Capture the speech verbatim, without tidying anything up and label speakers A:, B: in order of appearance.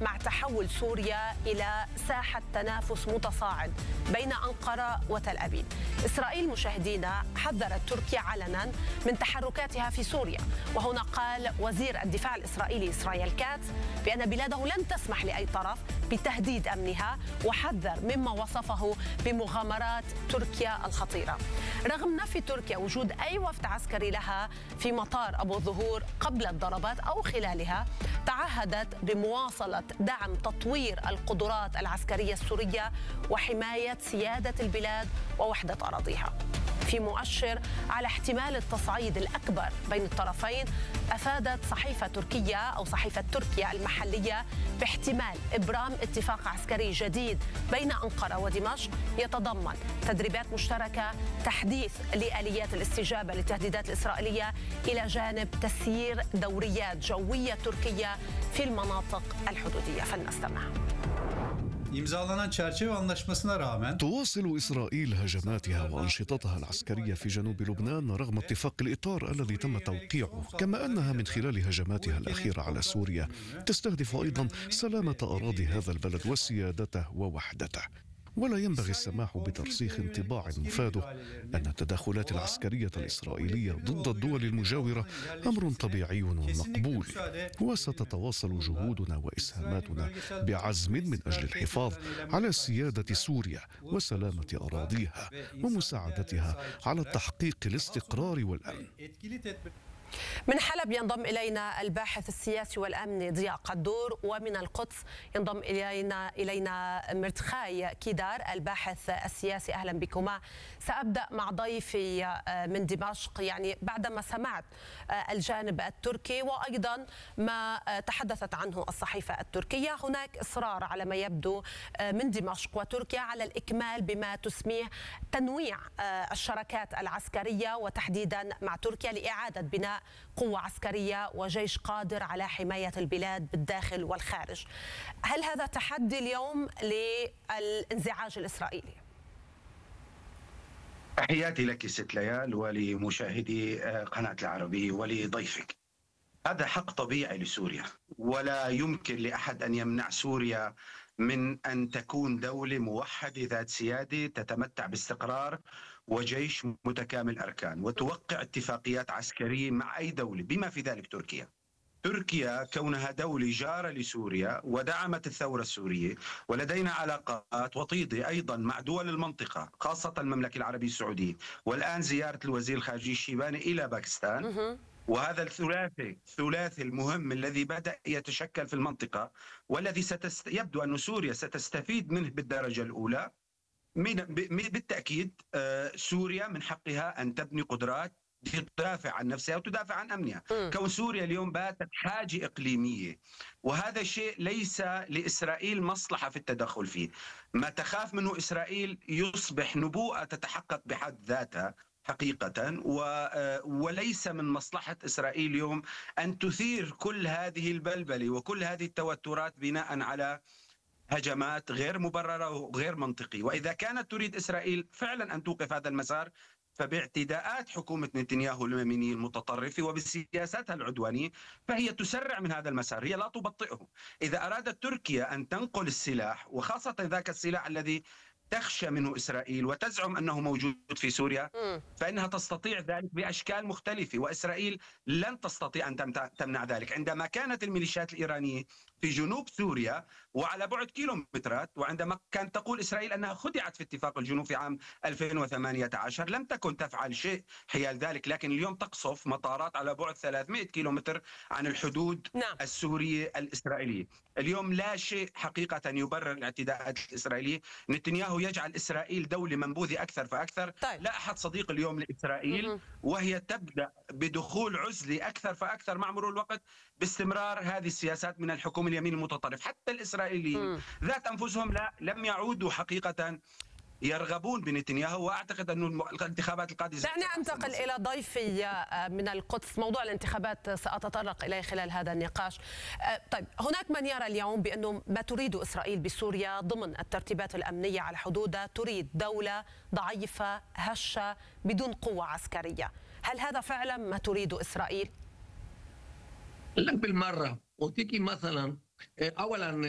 A: مع تحول سوريا إلى ساحة تنافس متصاعد بين أنقرة وتل أبيب. إسرائيل مشاهدينا حذرت تركيا علنا من تحركاتها في سوريا، وهنا قال وزير الدفاع الإسرائيلي إسرائيل كاتس بأن بلاده لن تسمح لأي طرف بتهديد أمنها، وحذر مما وصفه بمغامرات تركيا الخطيرة. رغم نفي تركيا وجود أي وفد عسكري لها في مطار أبو الظهور قبل الضربات أو خلالها، تعهدت بمواصلة دعم تطوير القدرات العسكرية السورية وحماية سيادة البلاد ووحدة أراضيها. في مؤشر على احتمال التصعيد الأكبر بين الطرفين، أفادت صحيفة تركيا أو صحيفة تركيا المحلية باحتمال إبرام اتفاق عسكري جديد بين أنقرة ودمشق يتضمن تدريبات مشتركة، تحديث لآليات الاستجابة للتهديدات الإسرائيلية، إلى جانب تسيير دوريات جوية تركية في المناطق الحدودية. فلنستمع.
B: İmzalanan çerçeve anlaşmasına rağmen
C: تواصل إسرائيل هجماتها وأنشطتها العسكرية في جنوب لبنان رغم اتفاق الإطار الذي تم توقيعه، كما أنها من خلال هجماتها الأخيرة على سوريا تستهدف أيضا سلامة أراضي هذا البلد وسيادته ووحدته. ولا ينبغي السماح بترسيخ انطباع مفاده أن التدخلات العسكرية الإسرائيلية ضد الدول المجاورة أمر طبيعي ومقبول، وستتواصل جهودنا وإسهاماتنا بعزم من أجل الحفاظ على سيادة سوريا وسلامة أراضيها ومساعدتها على تحقيق الاستقرار والأمن.
A: من حلب ينضم إلينا الباحث السياسي والأمني ضياء قدور، ومن القدس ينضم إلينا إلينا مرتخاي كيدار الباحث السياسي. أهلا بكما. سأبدأ مع ضيفي من دمشق، يعني بعدما سمعت الجانب التركي وأيضا ما تحدثت عنه الصحيفة التركية، هناك إصرار على ما يبدو من دمشق وتركيا على الإكمال بما تسميه تنويع الشراكات العسكرية، وتحديدا مع تركيا لإعادة بناء قوة عسكرية وجيش قادر على حماية البلاد بالداخل والخارج. هل هذا تحدي اليوم للانزعاج الإسرائيلي؟
D: تحياتي لك ست ليال ولمشاهدي قناة العربية ولضيفك. هذا حق طبيعي لسوريا، ولا يمكن لأحد أن يمنع سوريا من أن تكون دولة موحدة ذات سيادة تتمتع باستقرار وجيش متكامل أركان، وتوقع اتفاقيات عسكرية مع أي دولة بما في ذلك تركيا. تركيا كونها دولة جارة لسوريا ودعمت الثورة السورية، ولدينا علاقات وطيدة أيضا مع دول المنطقة خاصة المملكة العربية السعودية، والآن زيارة الوزير الخارجية الشيباني إلى باكستان. وهذا الثلاثي الثلاثي المهم الذي بدأ يتشكل في المنطقة، والذي ستست... يبدو أن سوريا ستستفيد منه بالدرجة الأولى. من... بالتأكيد سوريا من حقها أن تبني قدرات تدافع عن نفسها وتدافع عن أمنها. م. كون سوريا اليوم باتت حاجة إقليمية، وهذا الشيء ليس لإسرائيل مصلحة في التدخل فيه. ما تخاف منه إسرائيل يصبح نبوءة تتحقق بحد ذاتها حقيقة، وليس من مصلحة إسرائيل اليوم أن تثير كل هذه البلبلة وكل هذه التوترات بناء على هجمات غير مبررة وغير منطقية. وإذا كانت تريد إسرائيل فعلا أن توقف هذا المسار، فباعتداءات حكومة نتنياهو اليمينية المتطرفة وبسياساتها العدوانية فهي تسرع من هذا المسار، هي لا تبطئه. إذا أرادت تركيا أن تنقل السلاح، وخاصة ذاك السلاح الذي تخشى منه إسرائيل وتزعم أنه موجود في سوريا، فإنها تستطيع ذلك بأشكال مختلفة، وإسرائيل لن تستطيع أن تمنع ذلك. عندما كانت الميليشيات الإيرانية في جنوب سوريا وعلى بعد كيلومترات، وعندما كانت تقول إسرائيل أنها خدعت في اتفاق الجنوب في عام ألفين وثمانية عشر، لم تكن تفعل شيء حيال ذلك، لكن اليوم تقصف مطارات على بعد ثلاثمئة كيلومتر عن الحدود نعم. السورية الإسرائيلية. اليوم لا شيء حقيقة يبرر الاعتداءات الإسرائيلية. نتنياهو يجعل إسرائيل دولة منبوذة أكثر فأكثر. طيب. لا أحد صديق اليوم لإسرائيل، وهي تبدأ بدخول عزلة أكثر فأكثر مع مرور الوقت باستمرار هذه السياسات من الحكومة اليمين المتطرف. حتى الإسرائيليين ذات أنفسهم لا لم يعودوا حقيقة يرغبون بنتنياهو، واعتقد انه الانتخابات القادمه.
A: دعني انتقل الى ضيفي من القدس. موضوع الانتخابات ساتطرق اليه خلال هذا النقاش. طيب، هناك من يرى اليوم بانه ما تريد اسرائيل بسوريا ضمن الترتيبات الامنيه على حدودها تريد دوله ضعيفه هشه بدون قوه عسكريه. هل هذا فعلا ما تريد اسرائيل؟
E: لا بالمره. أعطيك مثلا اولا